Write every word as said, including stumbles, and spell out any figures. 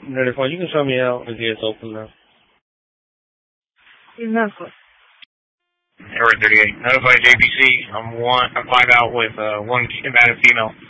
Ninety-four, you can show me out. The gate's open now. Exactly. Error thirty-eight. Notify J B C. I'm one. I'm five out with uh, one combative female.